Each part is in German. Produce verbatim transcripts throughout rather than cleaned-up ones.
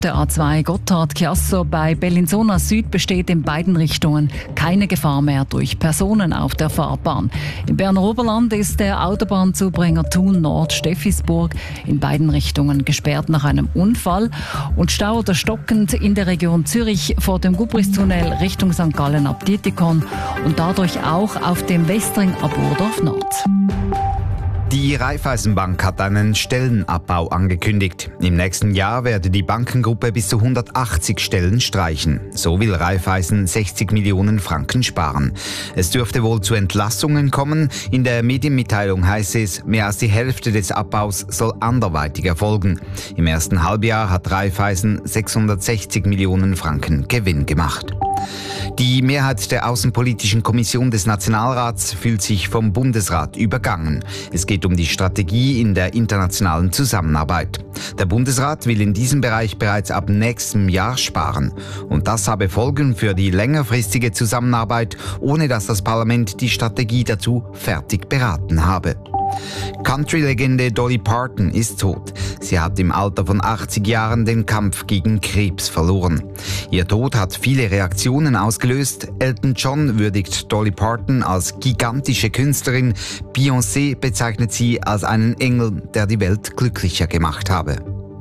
Der A zwei Gotthard-Chiasso bei Bellinzona Süd besteht in beiden Richtungen keine Gefahr mehr durch Personen auf der Fahrbahn. Im Berner Oberland ist der Autobahnzubringer Thun Nord Steffisburg in beiden Richtungen gesperrt nach einem Unfall und Stau oder stockend in der Region Zürich vor dem Gubristunnel Richtung Sankt Gallen ab Dietikon und dadurch auch auf dem Westring ab Urdorf Nord. Die Raiffeisenbank hat einen Stellenabbau angekündigt. Im nächsten Jahr werde die Bankengruppe bis zu hundertachtzig Stellen streichen. So will Raiffeisen sechzig Millionen Franken sparen. Es dürfte wohl zu Entlassungen kommen. In der Medienmitteilung heißt es, mehr als die Hälfte des Abbaus soll anderweitig erfolgen. Im ersten Halbjahr hat Raiffeisen sechshundertsechzig Millionen Franken Gewinn gemacht. Die Mehrheit der Außenpolitischen Kommission des Nationalrats fühlt sich vom Bundesrat übergangen. Es geht um die Strategie in der internationalen Zusammenarbeit. Der Bundesrat will in diesem Bereich bereits ab nächstem Jahr sparen. Und das habe Folgen für die längerfristige Zusammenarbeit, ohne dass das Parlament die Strategie dazu fertig beraten habe. Country-Legende Dolly Parton ist tot. Sie hat im Alter von achtzig Jahren den Kampf gegen Krebs verloren. Ihr Tod hat viele Reaktionen ausgelöst. Elton John würdigt Dolly Parton als gigantische Künstlerin. Beyoncé bezeichnet sie als einen Engel, der die Welt glücklicher gemacht habe.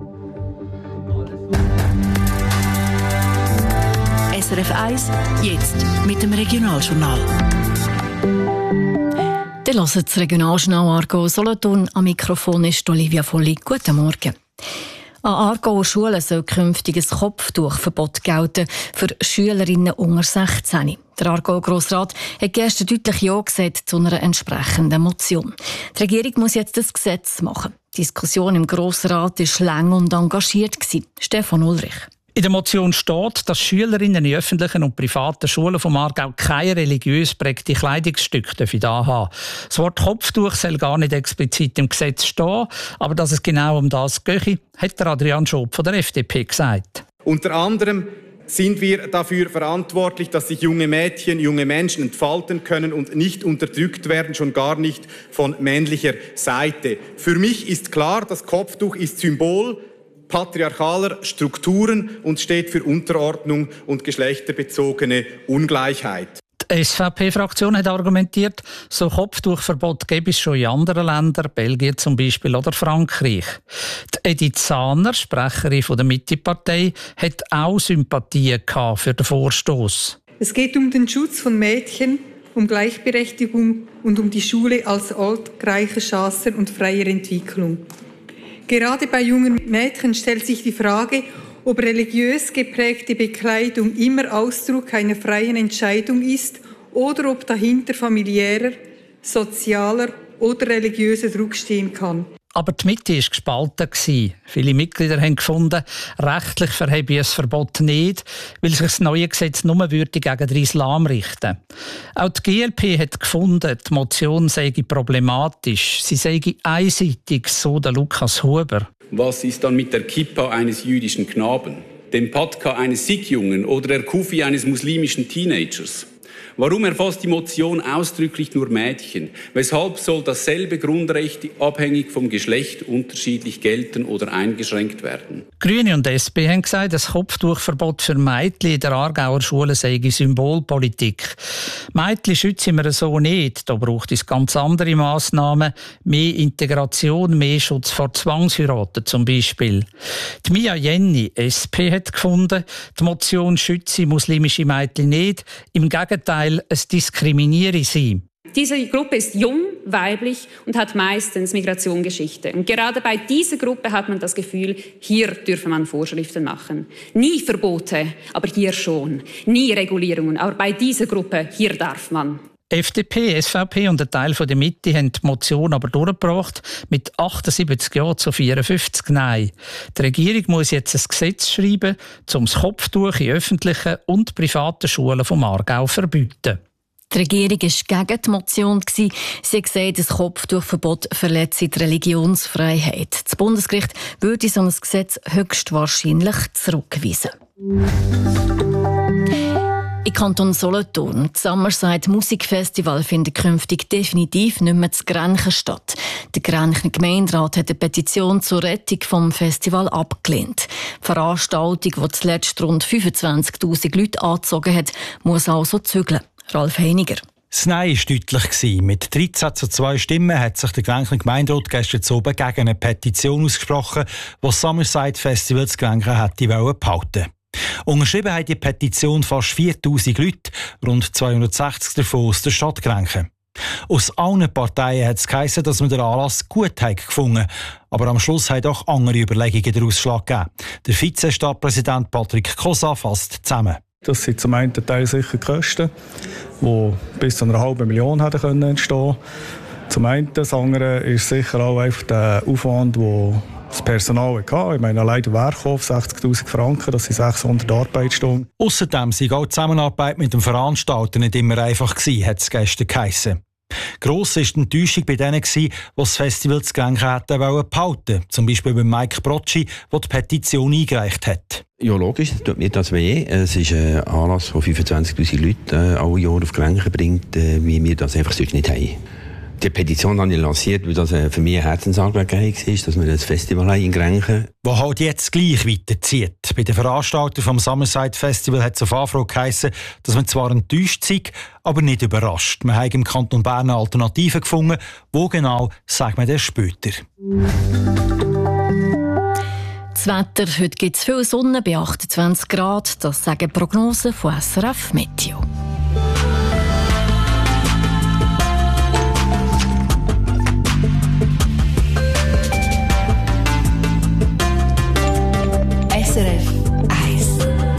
S R F eins, jetzt mit dem Regionaljournal. Ihr hört das Regionaljournal Aargau Solothurn. Am Mikrofon ist Olivia Volli. Guten Morgen. An Aargauer Schulen soll künftig ein Kopftuchverbot gelten für Schülerinnen unter sechzehn. Der Aargauer Grossrat hat gestern deutlich Ja gesagt zu einer entsprechenden Motion. Die Regierung muss jetzt das Gesetz machen. Die Diskussion im Grossrat war lang und engagiert. Stefan Ulrich. In der Motion steht, dass Schülerinnen in öffentlichen und privaten Schulen vom Aargau keine religiös prägte Kleidungsstücke da haben. Das Wort Kopftuch soll gar nicht explizit im Gesetz stehen, aber dass es genau um das gehe, hat der Adrian Schob von der F D P gesagt. Unter anderem sind wir dafür verantwortlich, dass sich junge Mädchen, junge Menschen entfalten können und nicht unterdrückt werden, schon gar nicht von männlicher Seite. Für mich ist klar, das Kopftuch ist Symbol patriarchaler Strukturen und steht für Unterordnung und geschlechterbezogene Ungleichheit. Die S V P-Fraktion hat argumentiert, so Kopftuchverbot gäbe es schon in anderen Ländern, Belgien zum Beispiel oder Frankreich. Die Edith Zahner, Sprecherin der Mitte-Partei, hat auch Sympathien für den Vorstoß. Es geht um den Schutz von Mädchen, um Gleichberechtigung und um die Schule als Ort gleicher Chancen und freier Entwicklung. Gerade bei jungen Mädchen stellt sich die Frage, ob religiös geprägte Bekleidung immer Ausdruck einer freien Entscheidung ist oder ob dahinter familiärer, sozialer oder religiöser Druck stehen kann. Aber die Mitte war gespalten. Viele Mitglieder haben gefunden, rechtlich verhebe ein Verbot nicht, weil sich das neue Gesetz nur würde gegen den Islam richten. Auch die G L P hat gefunden, die Motion sei problematisch. Sie sei einseitig, so der Lukas Huber. Was ist dann mit der Kippa eines jüdischen Knaben, dem Patka eines Sikh-Jungen oder der Kufi eines muslimischen Teenagers? Warum erfasst die Motion ausdrücklich nur Mädchen? Weshalb soll dasselbe Grundrecht abhängig vom Geschlecht unterschiedlich gelten oder eingeschränkt werden? Grüne und S P haben gesagt, das Kopftuchverbot für Mädchen in der Aargauer Schule sei Symbolpolitik. Mädchen schützen wir so nicht. Da braucht es ganz andere Massnahmen. Mehr Integration, mehr Schutz vor Zwangsheiraten zum Beispiel. Die Mia Jenny, S P, hat gefunden, die Motion schütze muslimische Mädchen nicht. Im Gegenteil, es diskriminiere sie. Diese Gruppe ist jung, weiblich und hat meistens Migrationsgeschichte. Und gerade bei dieser Gruppe hat man das Gefühl, hier dürfe man Vorschriften machen. Nie Verbote, aber hier schon. Nie Regulierungen, aber bei dieser Gruppe, hier darf man. F D P, S V P und ein Teil der Mitte haben die Motion aber durchgebracht mit achtundsiebzig Ja zu vierundfünfzig Nein. Die Regierung muss jetzt ein Gesetz schreiben, um das Kopftuch in öffentlichen und privaten Schulen vom Aargau zu verbieten. Die Regierung war gegen die Motion. Sie hat gesagt, das Kopftuchverbot verletze die Religionsfreiheit. Das Bundesgericht würde so ein Gesetz höchstwahrscheinlich zurückweisen. Im Kanton Solothurn. Das Summerside Musikfestival findet künftig definitiv nicht mehr zu Grenchen statt. Der Grenchner Gemeinderat hat eine Petition zur Rettung vom Festival abgelehnt. Die Veranstaltung, die zuletzt rund fünfundzwanzigtausend Leute angezogen hat, muss also zügeln. Ralf Heiniger. Das Nein war deutlich. Mit dreizehn zu zwei Stimmen hat sich der Grenchner Gemeinderat gestern oben gegen eine Petition ausgesprochen, die das Summerside Festival zu Grenchen hätte behalten wollen. Unterschrieben haben die Petition fast viertausend Leute, rund zweihundertsechzig davon aus der Stadt Grenchen. Aus allen Parteien hat es geheissen, dass man den Anlass gut hat gefunden. Aber am Schluss haben auch andere Überlegungen den Ausschlag gegeben. Der Vize-Stadtpräsident Patrick Cosa fasst zusammen. Das sind zum einen Teil sicher die Kosten, die bis zu einer halben Million hätten können entstehen. Zum einen, das andere ist sicher auch einfach der Aufwand, den das Personal hatte. Ich meine, allein der Werkhof, sechzigtausend Franken, das sind sechshundert Arbeitsstunden. Außerdem sei auch die Zusammenarbeit mit dem Veranstalter nicht immer einfach gewesen, hat es gestern geheissen. Gross war die Enttäuschung bei denen, die das Festival zu Grenchen hätten behalten wollen. Zum Beispiel bei Mike Brocci, der die Petition eingereicht hat. Ja, logisch, das tut mir das weh. Es ist ein Anlass, der fünfundzwanzigtausend Leute äh, alle Jahre auf Grenchen bringt, äh, wie wir das einfach sonst nicht haben. Die Petition habe ich lanciert, weil das für mich eine Herzensangelegenheit war, dass wir das Festival in Grenchen. Wo halt jetzt gleich weiterzieht. Bei den Veranstaltern vom Summerside Festival hat es auf Anfrage geheissen, dass man zwar enttäuscht sei, aber nicht überrascht. Wir haben im Kanton Bern eine Alternative gefunden. Wo genau, sagen wir das später. Das Wetter, heute gibt es viel Sonne bei achtundzwanzig Grad. Das sagen Prognosen von S R F Meteo. S R F eins.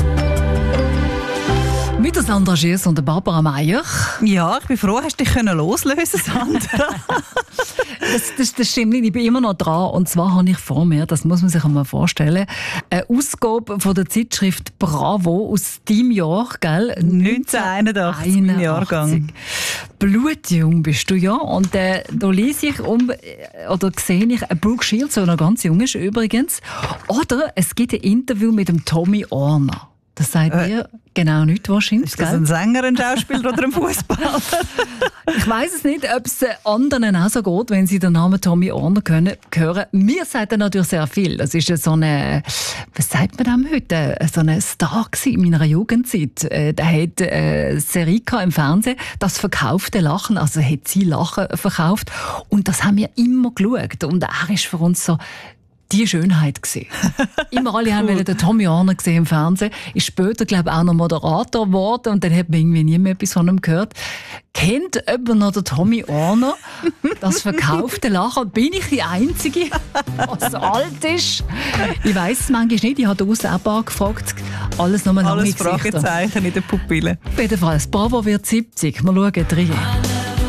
Mit der Sandra Gies und der Barbara Meier. Ja, ich bin froh, hast du dich loslösen, Sandra. das, das, das stimmt nicht, ich bin immer noch dran. Und zwar habe ich vor mir, das muss man sich einmal vorstellen, eine Ausgabe von der Zeitschrift Bravo aus deinem Jahr, gell? neunzehnhunderteinundachtzig, mein Jahrgang. Blutjung bist du ja. Und äh, da lese ich um, oder sehe ich, Brooke Shields, der noch ganz jung ist übrigens. Oder es gibt ein Interview mit dem Tommy Orner. Das sagt äh, ihr genau nicht wahrscheinlich. Ist das gell? Ein Sänger, ein Schauspieler oder ein Fußballer? Ich weiss es nicht, ob es anderen auch so geht, wenn sie den Namen Tommy Orner können, hören. Mir sagt er natürlich sehr viel. Das ist so eine, was sagt man dem heute? So ein Star in meiner Jugendzeit. Der hat eine Serie im Fernsehen, das verkaufte Lachen, also hat sie Lachen verkauft. Und das haben wir immer geschaut. Und er ist für uns so die Schönheit gesehen. Immer alle haben cool. den Tommy Orner gesehen im Fernsehen. Ist später, glaube ich, auch noch Moderator geworden und dann hat man irgendwie nie mehr etwas von ihm gehört. Kennt jemand noch den Tommy Orner? Das verkaufte Lachen. Bin ich die Einzige, was alt ist? Ich weiss es manchmal nicht. Ich habe den Außenbar gefragt. Alles nur lange Alles Fragezeichen in den Pupillen. Auf jeden Fall. Das Bravo wird siebzig. Wir schauen rein.